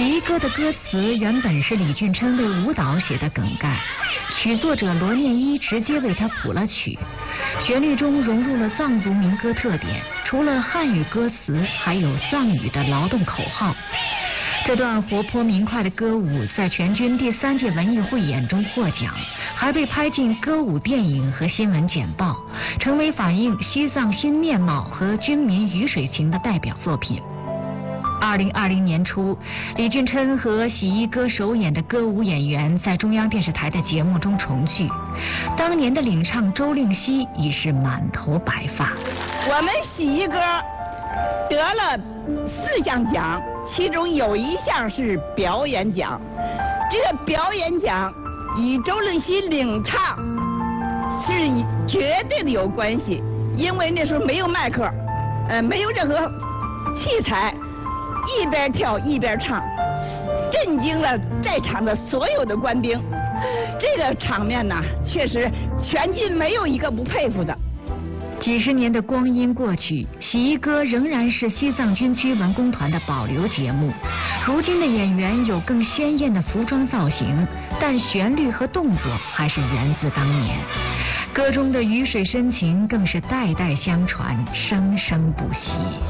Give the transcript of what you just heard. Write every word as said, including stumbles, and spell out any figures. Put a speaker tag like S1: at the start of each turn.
S1: 洗衣歌的歌词原本是李俊琛为舞蹈写的梗概，曲作者罗念一直接为他谱了曲，旋律中融入了藏族民歌特点，除了汉语歌词，还有藏语的劳动口号。这段活泼明快的歌舞在全军第三届文艺汇演中获奖，还被拍进歌舞电影和新闻简报，成为反映西藏新面貌和军民鱼水情的代表作品。二零二零年初，李俊琛和洗衣歌首演的歌舞演员在中央电视台的节目中重聚，当年的领唱周令熙已是满头白发。
S2: 我们洗衣歌得了四项奖，其中有一项是表演奖。这个表演奖与周令熙领唱是绝对的有关系，因为那时候没有麦克，呃，没有任何器材，一边跳一边唱，震惊了在场的所有的官兵。这个场面呢，确实全军没有一个不佩服的。
S1: 几十年的光阴过去，洗衣歌仍然是西藏军区文工团的保留节目。如今的演员有更鲜艳的服装造型，但旋律和动作还是源自当年。歌中的鱼水深情更是代代相传，生生不息。